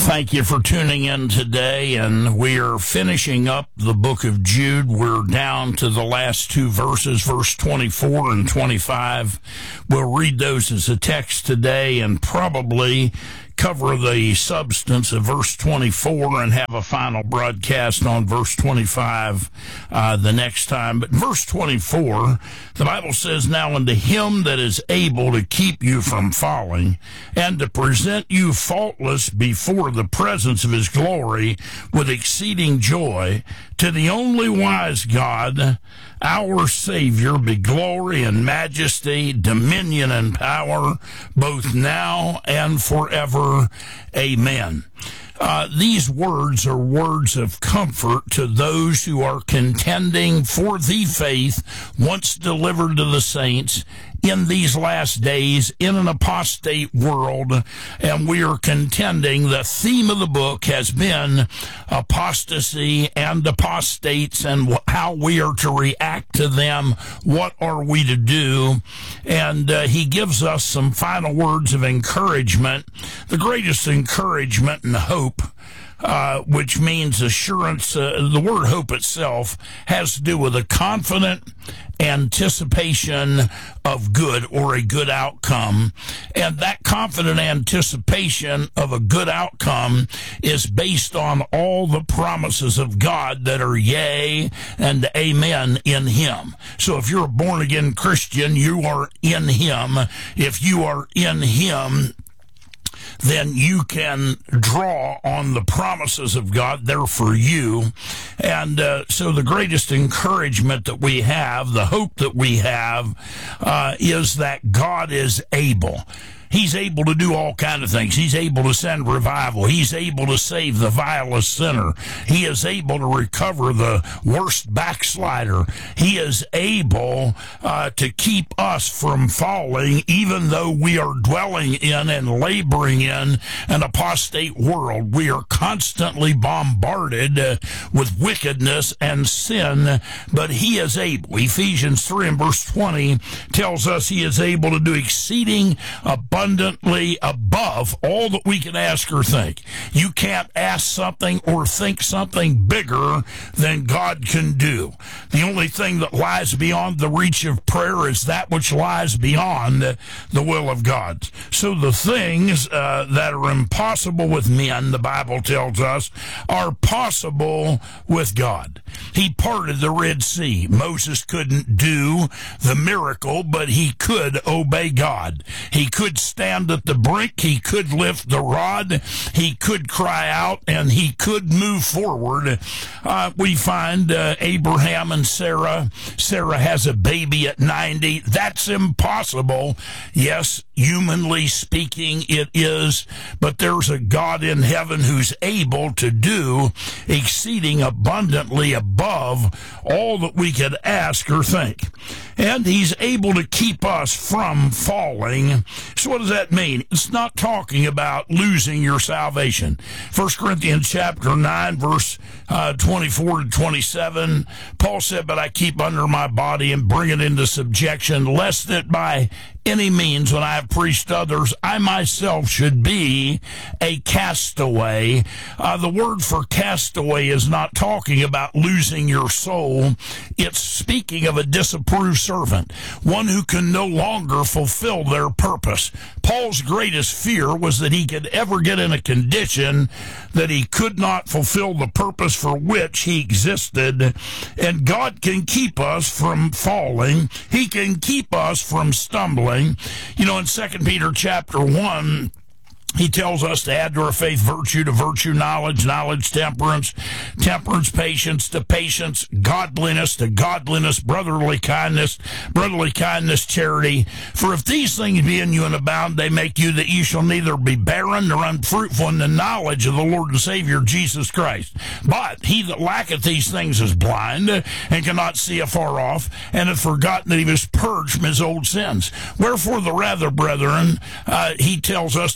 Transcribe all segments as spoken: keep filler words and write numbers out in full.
Thank you for tuning in today, and we are finishing up the book of Jude. We're down to the last two verses, verse twenty-four and twenty-five. We'll read those as a text today and probably cover the substance of verse twenty-four and have a final broadcast on verse twenty-five uh, the next time. But verse twenty-four, the Bible says, "Now unto him that is able to keep you from falling and to present you faultless before the presence of his glory with exceeding joy, to the only wise God, our Savior, be glory and majesty, dominion and power, both now and forever. Amen." Uh, these words are words of comfort to those who are contending for the faith once delivered to the saints in these last days in an apostate world. And we are contending, the theme of the book has been apostasy and apostates and how we are to react to them. What are we to do? And uh, he gives us some final words of encouragement, the greatest encouragement and hope, Uh, which means assurance. Uh, the word hope itself has to do with a confident anticipation of good or a good outcome. And that confident anticipation of a good outcome is based on all the promises of God that are yea and amen in him. So if you're a born-again Christian, you are in him. If you are in him, then you can draw on the promises of God there for you. And uh, so the greatest encouragement that we have, the hope that we have, uh, is that God is able. He's able to do all kinds of things. He's able to send revival. He's able to save the vilest sinner. He is able to recover the worst backslider. He is able uh, to keep us from falling, even though we are dwelling in and laboring in an apostate world. We are constantly bombarded uh, with wickedness and sin, but he is able. Ephesians three and verse twenty tells us he is able to do exceeding abundantly abundantly above all that we can ask or think. You can't ask something or think something bigger than God can do. The only thing that lies beyond the reach of prayer is that which lies beyond the will of God. So the things uh, that are impossible with men, the Bible tells us, are possible with God. He parted the Red Sea. Moses couldn't do the miracle, but he could obey God. He could stand at the brink, he could lift the rod, he could cry out, and he could move forward. Uh, we find uh, Abraham and Sarah. Sarah has a baby at ninety. That's impossible. Yes, humanly speaking, it is, but there's a God in heaven who's able to do exceeding abundantly above all that we could ask or think. And he's able to keep us from falling. So what does that mean? It's not talking about losing your salvation. First Corinthians chapter nine, verse uh, twenty-four to twenty-seven, Paul said, "But I keep under my body and bring it into subjection, lest that by any means, when I have preached others, I myself should be a castaway." Uh, the word for castaway is not talking about losing your soul. It's speaking of a disapproved servant, one who can no longer fulfill their purpose. Paul's greatest fear was that he could ever get in a condition that he could not fulfill the purpose for which he existed. And God can keep us from falling. He can keep us from stumbling. You know, in Second Peter chapter one, he tells us to add to our faith virtue, to virtue knowledge, knowledge temperance, temperance patience, to patience godliness, to godliness brotherly kindness, brotherly kindness charity. For if these things be in you and abound, they make you that ye shall neither be barren nor unfruitful in the knowledge of the Lord and Savior Jesus Christ. But he that lacketh these things is blind, and cannot see afar off, and hath forgotten that he was purged from his old sins. Wherefore the rather, brethren, uh, he tells us to be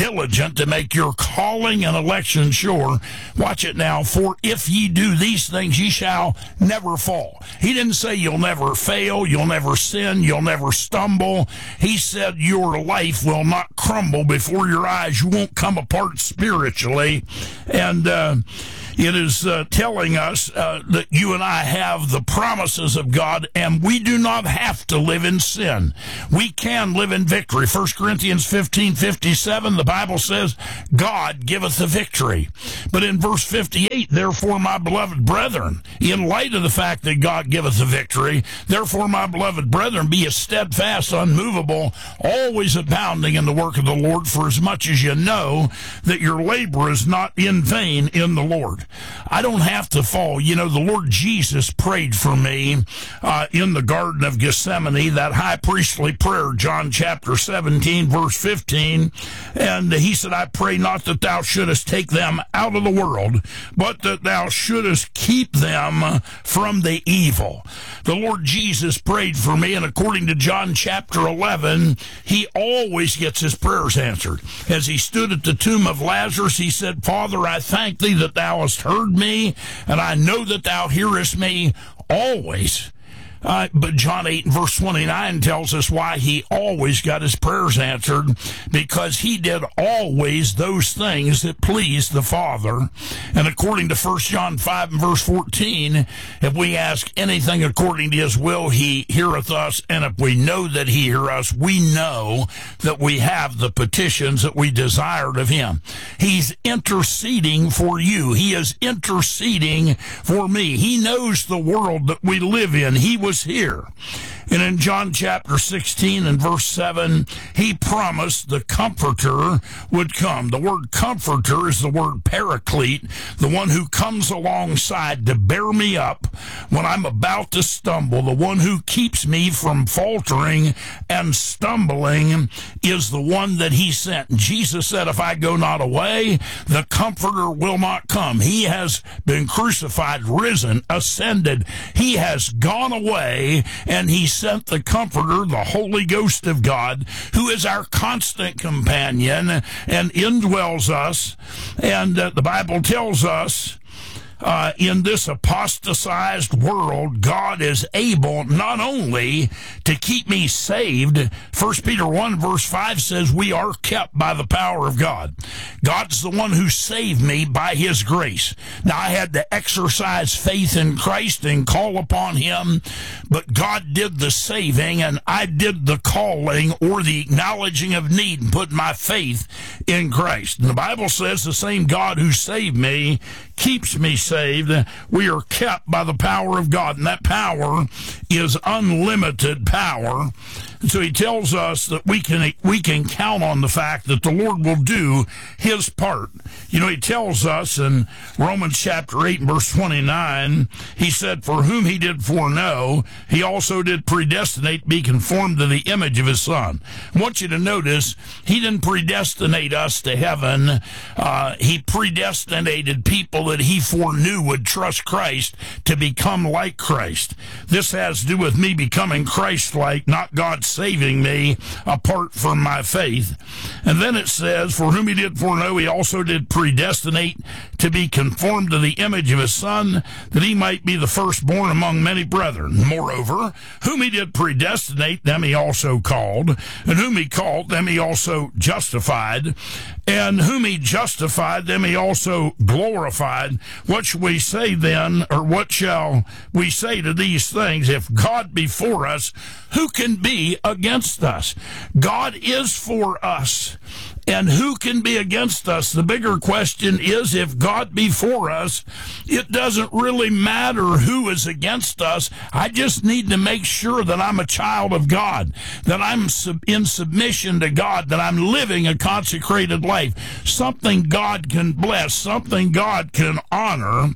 diligent to make your calling and election sure. Watch it now. For if ye do these things, ye shall never fall. He didn't say you'll never fail, you'll never sin, you'll never stumble. He said your life will not crumble before your eyes. You won't come apart spiritually. And uh, it is uh, telling us uh, that you and I have the promises of God, and we do not have to live in sin. We can live in victory. First Corinthians fifteen fifty-seven, the Bible says, God giveth the victory. But in verse fifty-eight, therefore, my beloved brethren, in light of the fact that God giveth the victory, therefore, my beloved brethren, be ye steadfast, unmovable, always abounding in the work of the Lord, for as much as you know that your labor is not in vain in the Lord. I don't have to fall. You know, the Lord Jesus prayed for me uh, in the Garden of Gethsemane, that high priestly prayer, John chapter seventeen, verse fifteen. And he said, I pray not that thou shouldest take them out of the world, but that thou shouldest keep them from the evil. The Lord Jesus prayed for me, and according to John chapter eleven, he always gets his prayers answered. As he stood at the tomb of Lazarus, he said, Father, I thank thee that thou hast heard me, and I know that thou hearest me always. Uh, but John eight and verse twenty-nine tells us why he always got his prayers answered, because he did always those things that pleased the Father. And according to First John five and verse fourteen, if we ask anything according to his will, he heareth us. And if we know that he heareth us, we know that we have the petitions that we desired of him. He's interceding for you. He is interceding for me. He knows the world that we live in. He was here. And in John chapter sixteen and verse seven, he promised the Comforter would come. The word Comforter is the word Paraclete, the one who comes alongside to bear me up when I'm about to stumble. The one who keeps me from faltering and stumbling is the one that he sent. And Jesus said, if I go not away, the Comforter will not come. He has been crucified, risen, ascended. He has gone away, and he sent the Comforter, the Holy Ghost of God, who is our constant companion and indwells us. And uh, the Bible tells us Uh, in this apostatized world, God is able not only to keep me saved. First Peter one verse five says we are kept by the power of God. God's the one who saved me by his grace. Now, I had to exercise faith in Christ and call upon him, but God did the saving, and I did the calling or the acknowledging of need and put my faith in Christ. And the Bible says the same God who saved me keeps me saved. We are kept by the power of God, and that power is unlimited power. And so he tells us that we can we can count on the fact that the Lord will do his part. You know, he tells us in Romans chapter eight and verse twenty-nine, he said, for whom he did foreknow, he also did predestinate to be conformed to the image of his Son. I want you to notice, he didn't predestinate us to heaven. Uh, he predestinated people that he foreknew would trust Christ to become like Christ. This has to do with me becoming Christ-like, not God saving me apart from my faith. And then it says, for whom he did foreknow, he also did predestinate to be conformed to the image of his Son, that he might be the firstborn among many brethren. Moreover, whom he did predestinate, them he also called, and whom he called, them he also justified, and whom he justified, them he also glorified. What shall we say then, or what shall we say to these things? If God be for us, who can be against us? God is for us, and who can be against us? The bigger question is, if God be for us, it doesn't really matter who is against us. I just need to make sure that I'm a child of God, that I'm sub- in submission to God, that I'm living a consecrated life, something God can bless, something God can honor.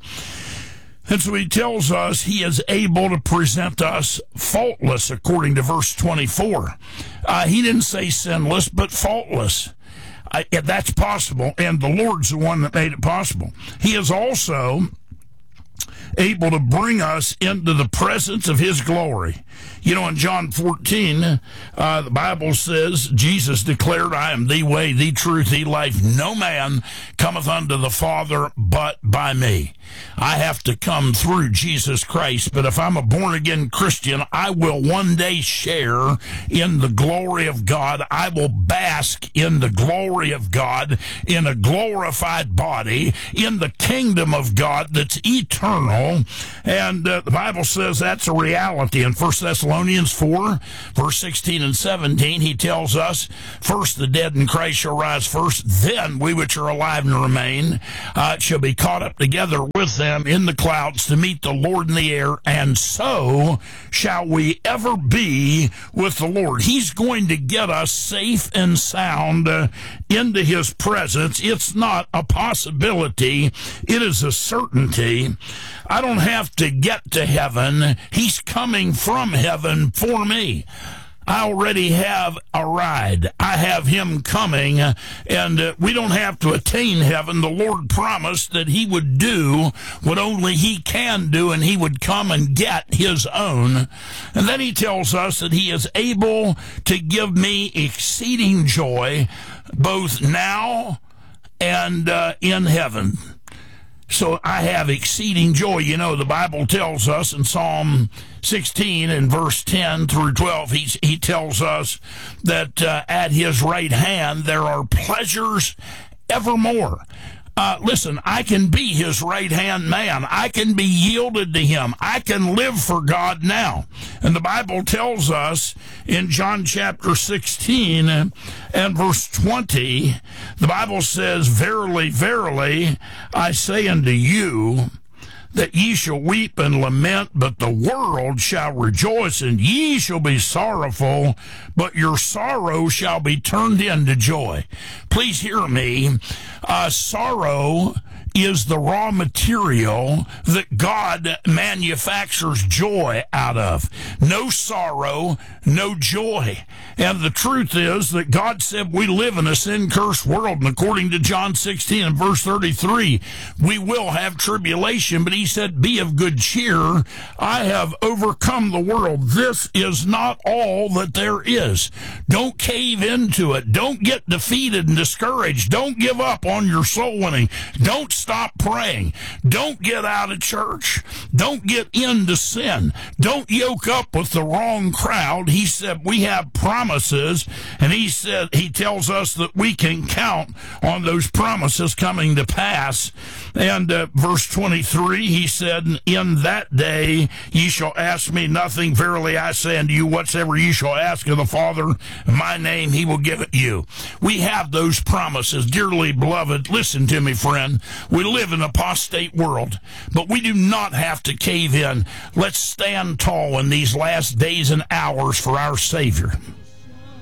And so he tells us he is able to present us faultless, according to verse twenty-four. Uh, he didn't say sinless, but faultless. I, that's possible, and the Lord's the one that made it possible. He is also able to bring us into the presence of his glory. You know, in John fourteen, uh, the Bible says, Jesus declared, I am the way, the truth, the life. No man cometh unto the Father but by me. I have to come through Jesus Christ, but if I'm a born-again Christian, I will one day share in the glory of God. I will bask in the glory of God, in a glorified body, in the kingdom of God that's eternal. And uh, the Bible says that's a reality. In First Thessalonians four, verse sixteen and seventeen, he tells us, first the dead in Christ shall rise first, then we which are alive and remain uh, shall be caught up together with them in the clouds to meet the Lord in the air, and so shall we ever be with the Lord. He's going to get us safe and sound uh, into his presence. It's not a possibility. It is a certainty. I don't have to get to heaven. He's coming from heaven for me. I already have a ride. I have him coming, and uh, we don't have to attain heaven. The Lord promised that he would do what only he can do, and he would come and get his own. And then he tells us that he is able to give me exceeding joy both now and uh, in heaven. So I have exceeding joy. You know, the Bible tells us in Psalm sixteen and verse ten through twelve, he, he tells us that uh, at his right hand there are pleasures evermore. Uh, listen, I can be his right-hand man. I can be yielded to him. I can live for God now. And the Bible tells us in John chapter sixteen and verse twenty, the Bible says, Verily, verily, I say unto you, that ye shall weep and lament, but the world shall rejoice, and ye shall be sorrowful, but your sorrow shall be turned into joy. Please hear me. Uh, sorrow is the raw material that God manufactures joy out of. No sorrow, no joy. And the truth is that God said we live in a sin-cursed world, and according to John sixteen and verse thirty-three, we will have tribulation, but he said, be of good cheer. I have overcome the world. This is not all that there is. Don't cave into it. Don't get defeated and discouraged. Don't give up on your soul winning. Don't stop praying. Don't get out of church. Don't get into sin. Don't yoke up with the wrong crowd. He said we have promises, and he said he tells us that we can count on those promises coming to pass. And uh, verse twenty-three, he said, in that day ye shall ask me nothing. Verily I say unto you, whatsoever ye shall ask of the Father in my name, he will give it you. We have those promises. Dearly beloved, listen to me, friend. We live in an apostate world, but we do not have to cave in. Let's stand tall in these last days and hours for our Savior.